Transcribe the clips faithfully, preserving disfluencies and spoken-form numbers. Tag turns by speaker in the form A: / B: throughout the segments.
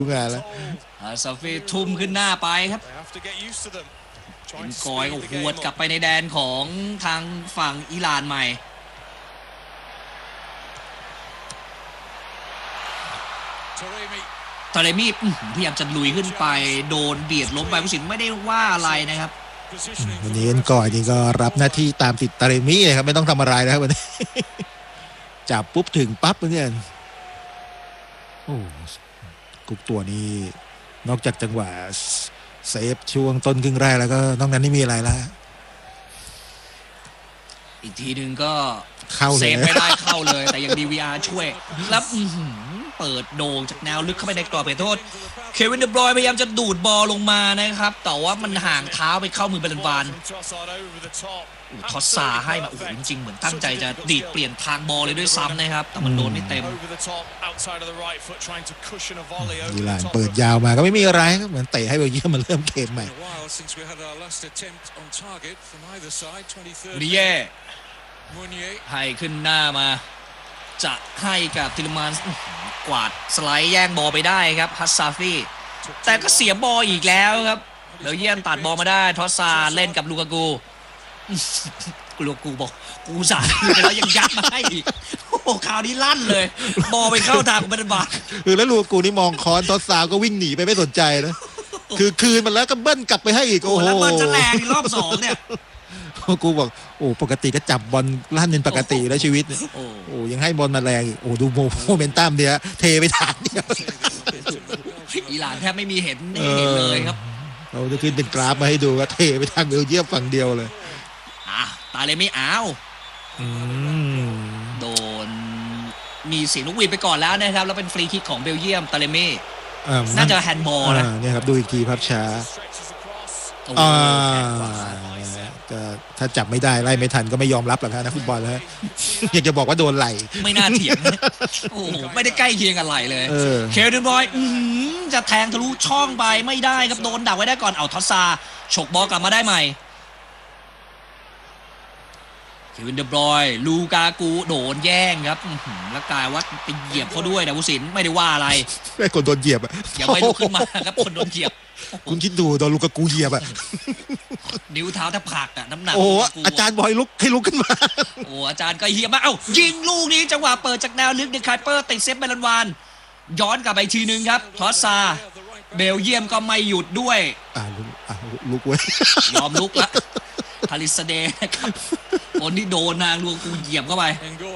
A: งานแล้ว
B: อาซาฟีทุ่มขึ้นหน้าไปครับเป็นกอยก็หวดกลับไปในแดนของทางฝั่งอิหร่านใหม่ตาเลมีพยายามจะลุยขึ้นไปโดนเบียดล้มไปผู้สินไม่ได้ว่าอะไรนะครับ
A: วันนี้เอ็นก่อยนี่ก็รับหน้าที่ตามติดตาเลมีเลยครับไม่ต้องทำอะไรนะครับวันนี้จับปุ๊บถึงปั๊บเนี่ยโอ้กุ๊กตัวนี้นอกจากจังหวะเซฟช่วงต้นครึ่งแรกแล้วก็นอกนั้นไม่มีอะไรแล้ว
B: อีกทีหนึ่งก็เข้าเซฟไม่ได้เข้าเลยแต่ยัง ดี วี อาร์ ช่วยแล้วเปิดโด่งจากแนวลึกเข้าไปในกรอบเขตโทษเควินเดบรอยน์พยายามจะดูดบอลลงมานะครับแต่ว่ามันห่างเท้าไปเข้ามือเบลนวานทอสซาให้มาโอ้โหจริงๆเหมือนตั้งใจจะดีดเปลี่ยนทางบอลเลยด้วยซ้ำนะครับแต่มันโดนไม่เต็ม
A: อิหร่านเปิดยาวมาก็ไม่มีอะไรก็เหมือนเตะให้เบลเยียมมันเริ่มเกมใหม่
B: มูนิเย่ให้ขึ้นหน้ามาจะให้กับทิลมานกวาดสไลด์แย่งบอลไปได้ครับฮัสซาฟีแต่ก็เสียบอลอีกแล้วครับเบลเยียมตัดบอลมาได้ทอสซาเล่นกับลูกากูลูกากูบอกกูสาดแล้วยังยัดมาให้อีกโอ้โหคราวนี้ลั่นเลยบอลไปเข้าทางของเบนบา
A: คือแล้วลูกากูนี่มองคอนทอสซาก็วิ่งหนีไปไม่สนใจนะคือคืนมันแล้วก็เบิ้ลกลับไปให้อีกโอ้โห
B: แล้วมันจะแรงรอบสองเนี่ย
A: กูบอกโอ้ปกติก็จับบอลลั่นเป็นปกติแล้วชีวิตโอ้ยังให้บอลมาแรงโอ้ดูโมเมนตัมเดียวเทไปทางเดียว
B: อิหร่านแทบไม่มีเห็นเห็นเลยครับ
A: เราจะขึ้นเป็นกราฟมาให้ดูว่าเทไปทางเบลเยียมฝั่งเดียวเลย
B: อ่ะตาเลยไม่อ้าวโดนมีเสียงลูกวีดไปก่อนแล้วนะครับแล้วเป็นฟรีคิกของเบลเยียมตาเลเม่น่าจะแฮนด์บอลนะ
A: เนี่ยครับดูอีกทีภาพช้าอ่าถ้าจับไม่ได้ไล่ไม่ทันก็ไม่ยอมรับหรอกนะฟุตบอลแล้วอยากจะบอกว่าโดนไหล
B: ไม่น่าเถียงโอ้ไม่ได้ใกล้เคียงกันไหลเลยเคลเดนบอยจะแทงทะลุช่องไปไม่ได้ครับโดนดักไว้ได้ก่อนเอาทอสซาฉกบอลกลับมาได้ใหม่เควินเดบรอยลูกากูโดนแย่งครับแล้วกลายว่าไปเหยียบเขาด้วยแต่ผู้สินไม่ได้ว่าอะไร
A: ไม่คนโดนเหยียบอะ
B: ยังไม่ลุกขึ้นมาครับคนโดนเหยียบ
A: คุณคิดดูโดนลูกากูเหยียบอะ
B: นิ้วเท้าแทบหักอะน้ำหนัก
A: โอ้อาจารย์บอยลุกให้ลุกขึ้นมา
B: โอ้อาจารย์ก็เหยียบมาเอ้ายิงลูกนี้จังหวะเปิดจากแนวลึกเดคาเปอร์ติดเซฟเบลันวานย้อนกลับไปทีนึงครับทอสซาเบลเยียมก็ไม่หยุดด้วย
A: อ่าลุกอ่าลุกเว้ย
B: ยอมลุกละคาริสเดนะครับคนที่โดนนางลูกกูเหยียบเข้าไป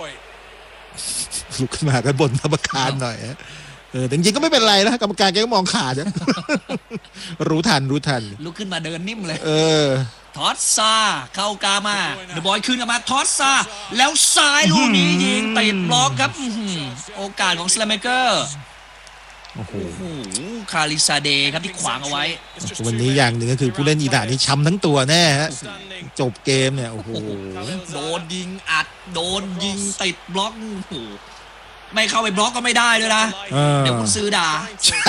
A: ลุกขึ้นมาก็บ่นกรรมการหน่อยเออจริงๆก็ไม่เป็นไรนะกรรมการแกก็มองขาดนะรู้ทันรู้ทัน
B: ลุกขึ้นมาเดินนิ่มเลย
A: เออ
B: ทอสซาเข้ากามาเดอะบอยขึ้นมาทอสซาแล้วซ้ายลูกนี้ยิงติดบล็อกครับโอกาสของสแลมเมเกอร์โอ้โหคาริซาเดครับที่ขวางเอาไว้
A: วันนี้อย่างหนึ่งก็คือผู้เล่นอิหร่านนี่ช้ำทั้งตัวแน่ฮะจบเกมเนี่ยโอ้โห
B: โดนยิงอัดโดนยิงติดบล็อกโอ้โหไม่เข้าไปบล็อกก็ไม่ได้เลยนะเดี๋ยวคุณซื้อด่า
A: ใช่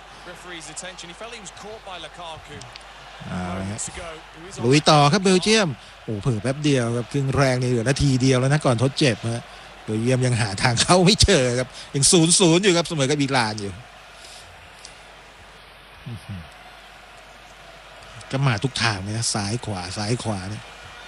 A: ลุยต่อครับเบลเยียมโอ้เผื่อแป๊บเดียวครับครึ่งแรงนี่เหลือนาทีเดียวแล้วนะก่อนทดเจ็บฮะเบลเยียมยังหาทางเข้าไม่เจอครับยังศูนย์ศูนย์อยู่ครับเสมอกับอิหร่านอยู่ก็มาทุกทางเลยนะซ้ายขวาซ้ายขวาเนี่ย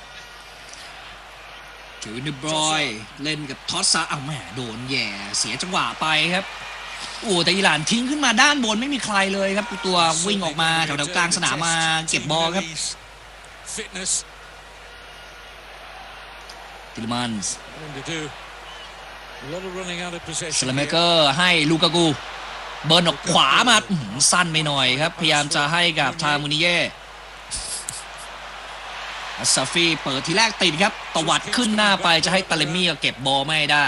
B: จูเนบรอยเล่นกับทอสซาเอาแหมโดนแย่เสียจังหวะไปครับโอ้แต่อิหร่านทิ้งขึ้นมาด้านบนไม่มีใครเลยครับตัววิ่งออกมาแถวๆกลางสนามมาเก็บบอลครับติลมันส์สแลมเมเกอร์ให้ลูกากูเบิร์นออกขวามาสั้นไปหน่อยครับพยายามจะให้กับทางมูนิเย่อัสซาฟีเปิดทีแรกติดครับตวัดขึ้นหน้าไปจะให้ตาเลมี่เก็บบอลไม่ได้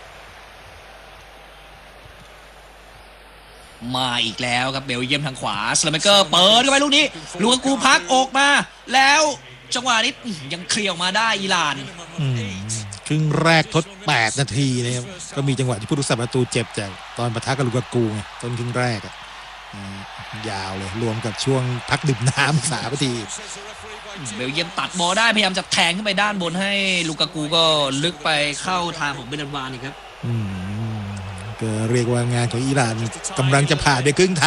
B: มาอีกแล้วครับเบลเยียมทางขวาสแลมเมเกอร์เปิดเข้าไปลูกนี้ลูกากูพักออกมาแล้วจังหวะนี้ยังเคลียร์ออกมาได้อิหร่าน
A: ครึ่งแรกทดแปดนาทีนะครับก็มีจังหวะที่ผู้รักษาประตูเจ็บจากตอนปะทะกับลูกากูไงต้นครึ่งแรกอ่ะยาวเลยรวมกับช่วงพักดื่มน้ำสามนาที
B: เบลเยียมตัดบอลได้พยายามจะแทงขึ้นไปด้านบนให้ลูกากูก็ลึกไปเข้าทางของเบลันวานอีกครับ
A: ก็เรียกว่างานของอิหร่านกำลังจะผ่านไปครึ่งทาง